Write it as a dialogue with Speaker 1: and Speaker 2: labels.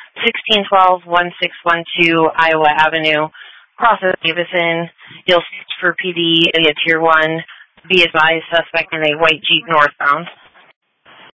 Speaker 1: 1612-1612 Iowa Avenue, Crossroads, Davison. You'll search for PD area Tier 1. Be advised, suspect in a white Jeep northbound.